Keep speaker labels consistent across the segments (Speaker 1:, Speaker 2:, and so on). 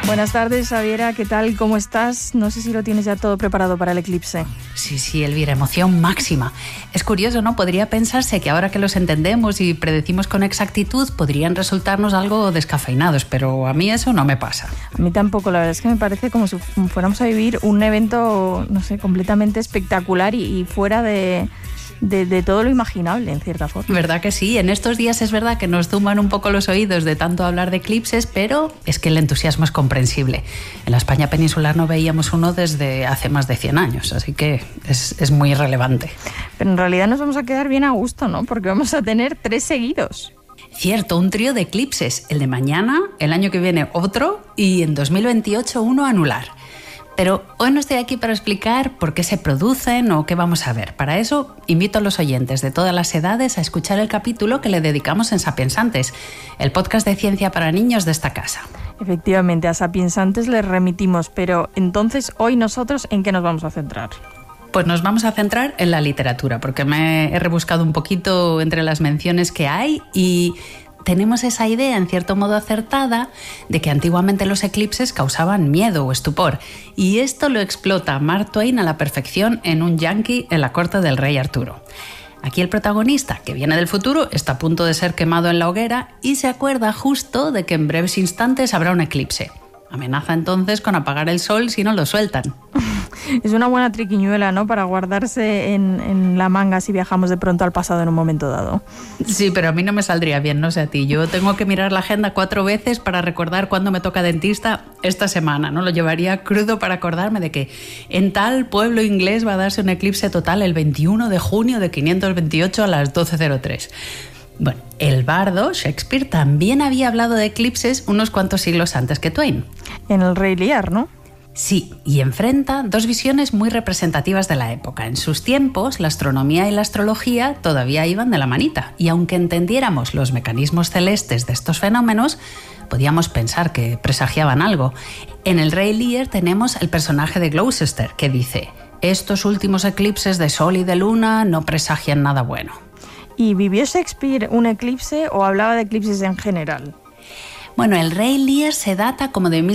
Speaker 1: Buenas tardes, Javiera, ¿qué tal? ¿Cómo estás? No sé si lo tienes ya todo preparado para el eclipse.
Speaker 2: Sí, Elvira, emoción máxima. Es curioso, ¿no? Podría pensarse que ahora que los entendemos y predecimos con exactitud, podrían resultarnos algo descafeinados, pero a mí eso no me pasa.
Speaker 1: A mí tampoco, la verdad es que me parece como si fuéramos a vivir un evento, no sé, completamente espectacular y fuera de todo lo imaginable, en cierta forma.
Speaker 2: ¿Verdad que sí? En estos días es verdad que nos zuman un poco los oídos de tanto hablar de eclipses, pero es que el entusiasmo es comprensible. En la España peninsular no veíamos uno desde hace más de 100 años, así que es muy relevante.
Speaker 1: Pero en realidad nos vamos a quedar bien a gusto, ¿no? Porque vamos a tener 3 seguidos.
Speaker 2: Cierto, un trío de eclipses. El de mañana, el año que viene otro y en 2028 uno anular. Pero hoy no estoy aquí para explicar por qué se producen o qué vamos a ver. Para eso, invito a los oyentes de todas las edades a escuchar el capítulo que le dedicamos en Sapiensantes, el podcast de ciencia para niños de esta casa.
Speaker 1: Efectivamente, a Sapiensantes les remitimos, pero entonces hoy nosotros, ¿en qué nos vamos a centrar?
Speaker 2: Pues nos vamos a centrar en la literatura, porque me he rebuscado un poquito entre las menciones que hay y tenemos esa idea, en cierto modo acertada, de que antiguamente los eclipses causaban miedo o estupor. Y esto lo explota Mark Twain a la perfección en Un Yankee en la corte del rey Arturo. Aquí el protagonista, que viene del futuro, está a punto de ser quemado en la hoguera y se acuerda justo de que en breves instantes habrá un eclipse. Amenaza entonces con apagar el sol si no lo sueltan.
Speaker 1: Es una buena triquiñuela, ¿no?, para guardarse en la manga si viajamos de pronto al pasado en un momento dado.
Speaker 2: Sí, pero a mí no me saldría bien, no sé a ti. Yo tengo que mirar la agenda 4 veces para recordar cuándo me toca dentista esta semana, ¿no? Lo llevaría crudo para acordarme de que en tal pueblo inglés va a darse un eclipse total el 21 de junio de 528 a las 12:03. Bueno, el bardo Shakespeare también había hablado de eclipses unos cuantos siglos antes que Twain.
Speaker 1: En el Rey Lear, ¿no?
Speaker 2: Sí, y enfrenta 2 visiones muy representativas de la época. En sus tiempos, la astronomía y la astrología todavía iban de la manita, y aunque entendiéramos los mecanismos celestes de estos fenómenos, podíamos pensar que presagiaban algo. En el Rey Lear tenemos el personaje de Gloucester, que dice: estos últimos eclipses de sol y de luna no presagian nada bueno.
Speaker 1: ¿Y vivió Shakespeare un eclipse o hablaba de eclipses en general?
Speaker 2: Bueno, el Rey Lear se data como de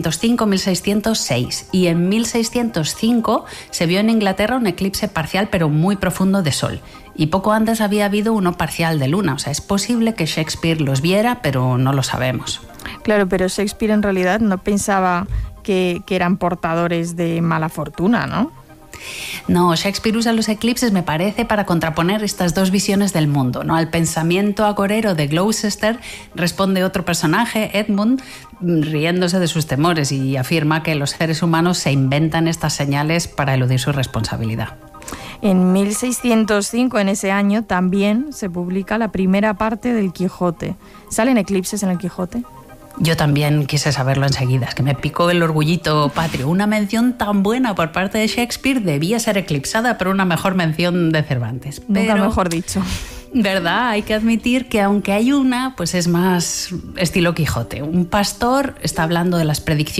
Speaker 2: 1605-1606 y en 1605 se vio en Inglaterra un eclipse parcial pero muy profundo de sol. Y poco antes había habido uno parcial de luna, o sea, es posible que Shakespeare los viera, pero no lo sabemos.
Speaker 1: Claro, pero Shakespeare en realidad no pensaba que eran portadores de mala fortuna, ¿no?
Speaker 2: No, Shakespeare usa los eclipses, me parece, para contraponer estas 2 visiones del mundo, ¿no? Al pensamiento agorero de Gloucester responde otro personaje, Edmund, riéndose de sus temores y afirma que los seres humanos se inventan estas señales para eludir su responsabilidad.
Speaker 1: En 1605, en ese año, también se publica la primera parte del Quijote. ¿Salen eclipses en el Quijote?
Speaker 2: Yo también quise saberlo enseguida, es que me picó el orgullito patrio. Una mención tan buena por parte de Shakespeare debía ser eclipsada por una mejor mención de Cervantes.
Speaker 1: Nunca mejor dicho.
Speaker 2: ¿Verdad? Hay que admitir que aunque hay una, pues es más estilo Quijote. Un pastor está hablando de las predicciones